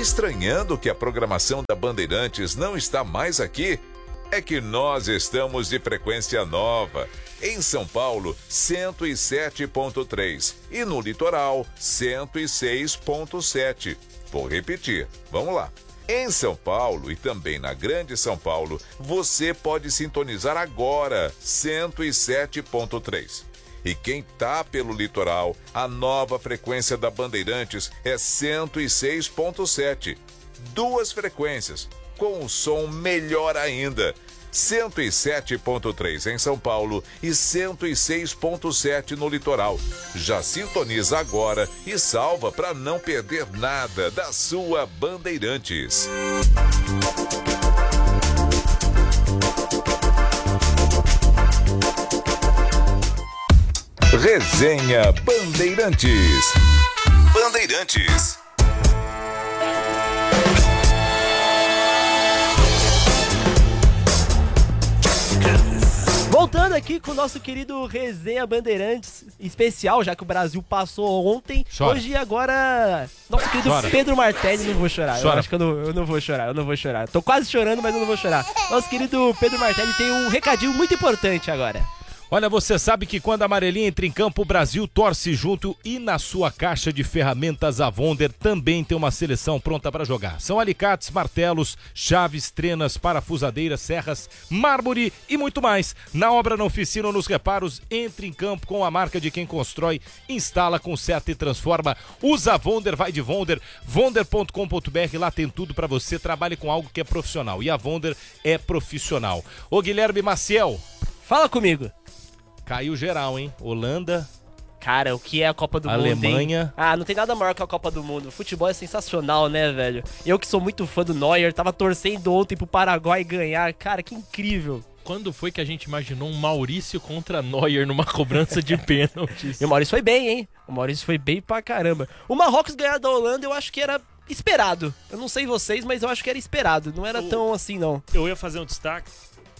estranhando que a programação da Bandeirantes não está mais aqui? É que nós estamos de frequência nova. Em São Paulo, 107.3 e no litoral, 106.7. Vou repetir, vamos lá. Em São Paulo e também na Grande São Paulo, você pode sintonizar agora 107.3. E quem tá pelo litoral, a nova frequência da Bandeirantes é 106.7. 2 frequências, com um som melhor ainda. 107.3 em São Paulo e 106.7 no litoral. Já sintoniza agora e salva para não perder nada da sua Bandeirantes. Resenha Bandeirantes. Bandeirantes. Voltando aqui com o nosso querido Resenha Bandeirantes especial, já que o Brasil passou ontem. Chora. Hoje e agora, nosso querido Pedro Martelli, não vou chorar. Chora. Eu acho que eu não vou chorar. Tô quase chorando, mas eu não vou chorar. Nosso querido Pedro Martelli tem um recadinho muito importante agora. Olha, você sabe que quando a amarelinha entra em campo, o Brasil torce junto e na sua caixa de ferramentas a Wonder também tem uma seleção pronta para jogar. São alicates, martelos, chaves, trenas, parafusadeiras, serras, mármore e muito mais. Na obra, na oficina ou nos reparos, entre em campo com a marca de quem constrói, instala, conserta e transforma. Usa a Wonder, vai de Wonder, wonder.com.br, lá tem tudo para você. Trabalhe com algo que é profissional e a Wonder é profissional. Ô Guilherme Maciel, fala comigo. caiu geral, hein? Holanda, Cara, o que é a Copa do Mundo, Alemanha. hein? Ah, não tem nada maior que a Copa do Mundo. O futebol é sensacional, né, velho? Eu que sou muito fã do Neuer, tava torcendo ontem pro Paraguai ganhar. Cara, que incrível. Quando foi que a gente imaginou um Maurício contra Neuer numa cobrança de pênaltis? E o Maurício foi bem, hein? O Maurício foi bem pra caramba. O Marrocos ganhar da Holanda, eu acho que era esperado. Eu não sei vocês, mas eu acho que era esperado. Não era tão assim, não. Eu ia fazer um destaque.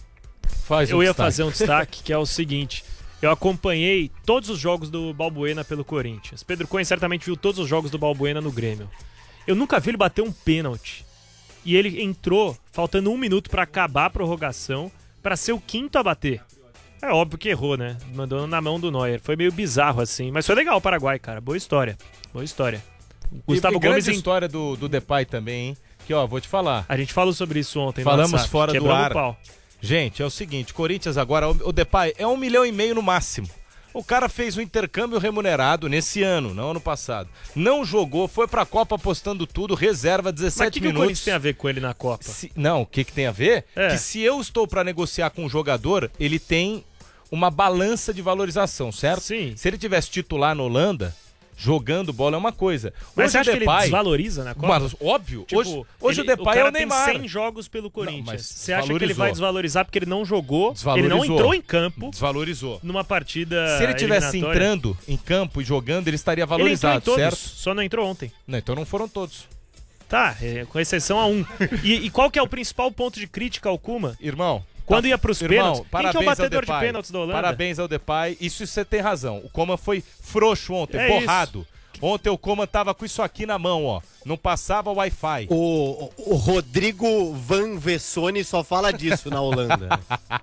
Eu ia fazer um destaque, que é o seguinte. Eu acompanhei todos os jogos do Balbuena pelo Corinthians. Pedro Cunha certamente viu todos os jogos do Balbuena no Grêmio. Eu nunca vi ele bater um pênalti. E ele entrou, faltando 1 minuto pra acabar a prorrogação, pra ser o quinto a bater. É óbvio que errou, né? Mandou na mão do Neuer. Foi meio bizarro assim. Mas foi legal o Paraguai, cara. Boa história. Boa história. Gustavo Gomes grande história do Depay também, hein? Que ó, vou te falar. A gente falou sobre isso ontem. Falamos no WhatsApp, fora do ar. o pau. Gente, é o seguinte, Corinthians agora, o Depay é 1,5 milhão no máximo. O cara fez um intercâmbio remunerado nesse ano, não ano passado. Não jogou, foi pra Copa apostando tudo, reserva 17 Mas que minutos. Mas o Corinthians tem a ver com ele na Copa? Não, o que tem a ver? Que se eu estou pra negociar com um jogador, ele tem uma balança de valorização, certo? Sim. Se ele tivesse titular na Holanda, jogando bola é uma coisa. Mas hoje você acha Depay, que ele desvaloriza na Copa? Mas, óbvio. Tipo, hoje o Depay é o Neymar. O cara tem 100 jogos pelo Corinthians. Não, você acha que ele vai desvalorizar porque ele não jogou, ele não entrou em campo. Desvalorizou. Numa partida Se ele tivesse entrando em campo e jogando, ele estaria valorizado, ele entrou em todos, certo? Só não entrou ontem. Não, então não foram todos. Tá, com exceção a um. E qual que é o principal ponto de crítica ao Kuma? Irmão, quando ia pros pênaltis, quem que é o batedor de pênaltis da Holanda? Parabéns ao Depay, isso você tem razão. O Coman foi frouxo ontem, borrado. Isso. Ontem o Coman tava com isso aqui na mão, ó. Não passava Wi-Fi. O Rodrigo Van Vessone só fala disso na Holanda.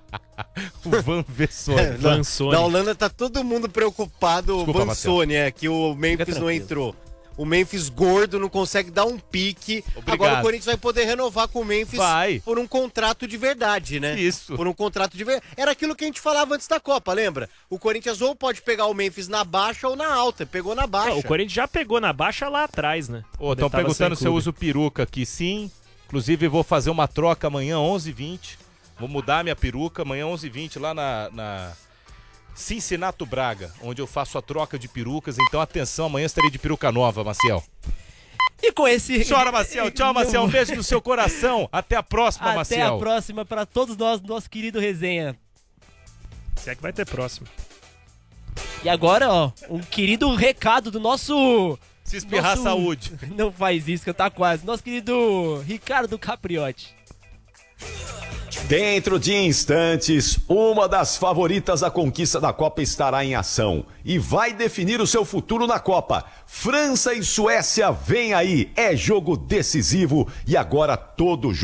O Van Vessone. Na Holanda tá todo mundo preocupado. Desculpa, Van Vessone, que o Memphis não entrou. O Memphis gordo não consegue dar um pique. Obrigado. Agora o Corinthians vai poder renovar com o Memphis por um contrato de verdade, né? Isso. Por um contrato de verdade. Era aquilo que a gente falava antes da Copa, lembra? O Corinthians ou pode pegar o Memphis na baixa ou na alta. Pegou na baixa. O Corinthians já pegou na baixa lá atrás, né? Estão perguntando se eu uso peruca aqui. Sim. Inclusive vou fazer uma troca amanhã, 11h20. Vou mudar minha peruca amanhã, 11h20, lá na Cincinnati Braga, onde eu faço a troca de perucas. Então, atenção, amanhã estarei de peruca nova, Maciel. E com esse... Chora, Maciel. Tchau, Maciel. Um beijo no seu coração. Até a próxima, Maciel. Até a próxima para todos nós, nosso querido Resenha. Se é que vai ter próximo. E agora, ó, um querido recado do nosso... Se espirrar, saúde. Não faz isso, que eu tá quase. Nosso querido Ricardo Capriotti. Dentro de instantes, uma das favoritas à conquista da Copa estará em ação e vai definir o seu futuro na Copa. França e Suécia vem aí, é jogo decisivo e agora todo jogo